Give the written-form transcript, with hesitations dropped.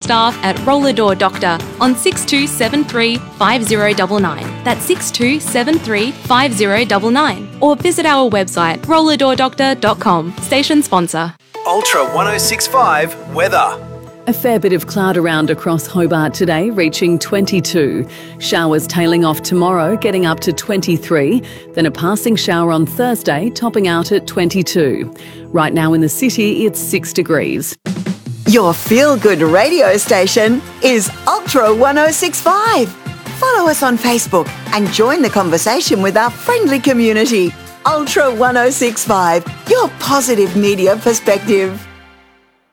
staff at Roller Door Doctor on 6273 5099. That's 6273 5099. Or visit our website rollerdoordoctor.com. Station sponsor. Ultra 1065 weather. A fair bit of cloud around across Hobart today, reaching 22. Showers tailing off tomorrow, getting up to 23. Then a passing shower on Thursday, topping out at 22. Right now in the city, it's 6 degrees. Your feel-good radio station is Ultra 1065. Follow us on Facebook and join the conversation with our friendly community. Ultra 1065, your positive media perspective.